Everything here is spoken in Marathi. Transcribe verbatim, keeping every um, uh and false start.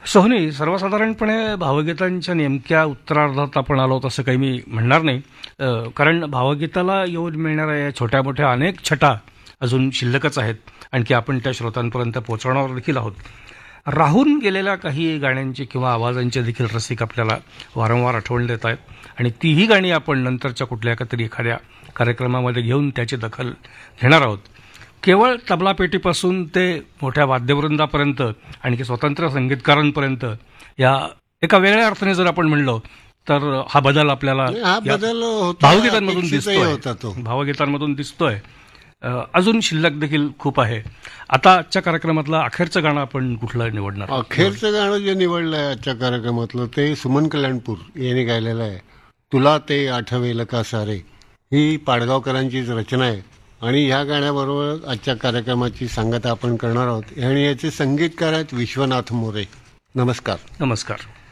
सोहनी, सर्वसाधारणपणे भावगीतांच्या नेमक्या उत्तरार्धात आपण आलो तसं काही मी म्हणणार नाही. अ, कारण भावगीताला येऊन मिळणाऱ्या या छोट्या मोठ्या अनेक छटा अजून शिल्लकच आहेत. आणखी आपण त्या श्रोतांपर्यंत पोहोचवणार देखील आहोत. राहून गेलेल्या काही गाण्यांची किंवा आवाजांचे देखील रसिक आपल्याला वारंवार आठवण देत आहेत आणि तीही गाणी आपण नंतरच्या कुठल्या तरी एखाद्या कार्यक्रमामध्ये घेऊन त्याची दखल घेणार आहोत. केवळ तबलापेटीपासून ते मोठ्या वाद्यवृंदापर्यंत आणखी स्वतंत्र संगीतकारांपर्यंत या एका वेगळ्या अर्थाने जर आपण म्हणलो तर हा बदल आपल्याला हा या बदल होता, भावगीतांमधून अपेक्षितही दिसतोय होता तो. भावगीतांमधून दिसतोय. अ, अजून शिल्लक देखील खूप आहे. आता आजच्या कार्यक्रमातलं अखेरचं गाणं आपण कुठलं निवडणार? अखेरचं गाणं जे निवडलंय आजच्या कार्यक्रमातलं ते सुमन कल्याणपूर यांनी गायलेलं आहे. तुला ते आठवेल का सारे, ही पाडगावकरांचीच रचना आहे आणि ह्या गाण्याबरोबर आजच्या कार्यक्रमाची सांगता आपण करणार आहोत. आणि याचे संगीतकार आहेत विश्वनाथ मोरे. नमस्कार. नमस्कार.